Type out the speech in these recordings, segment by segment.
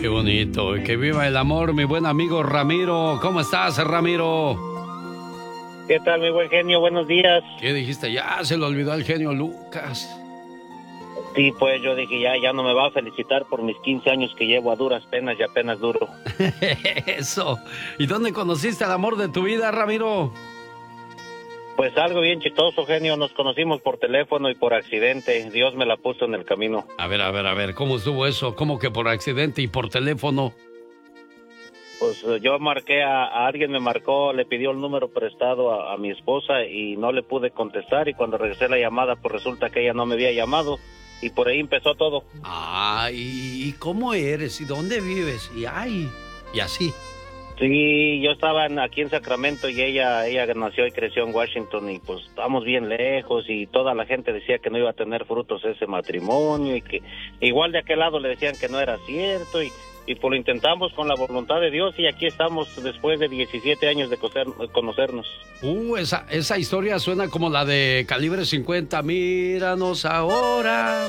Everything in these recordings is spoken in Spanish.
Qué bonito. Que viva el amor, mi buen amigo Ramiro. ¿Cómo estás, Ramiro? ¿Qué tal, mi buen genio? Buenos días. ¿Qué dijiste? Ya se le olvidó al genio Lucas. Sí, pues yo dije, ya no me va a felicitar por mis 15 años que llevo a duras penas y apenas duro. Eso. ¿Y dónde conociste al amor de tu vida, Ramiro? Pues algo bien chistoso, genio. Nos conocimos por teléfono y por accidente. Dios me la puso en el camino. A ver, ¿cómo estuvo eso? ¿Cómo que por accidente y por teléfono? Pues yo marqué a alguien, me marcó, le pidió el número prestado a mi esposa y no le pude contestar. Y cuando regresé la llamada, pues resulta que ella no me había llamado. Y por ahí empezó todo. ¿Y cómo eres? ¿Y dónde vives? Y así. Sí, yo estaba aquí en Sacramento y ella nació y creció en Washington y pues estamos bien lejos y toda la gente decía que no iba a tener frutos ese matrimonio y que igual de aquel lado le decían que no era cierto y pues lo intentamos con la voluntad de Dios y aquí estamos después de 17 años de conocernos. Esa historia suena como la de Calibre 50, míranos ahora.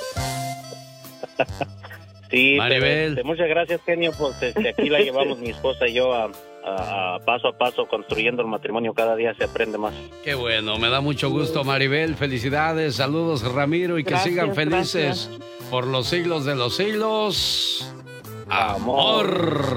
Sí, Maribel. Pero, muchas gracias, genio, pues aquí la llevamos mi esposa y yo a paso a paso construyendo el matrimonio, cada día se aprende más. Qué bueno, me da mucho gusto, Maribel, felicidades, saludos, Ramiro, y que sigan felices por los siglos de los siglos. Amor.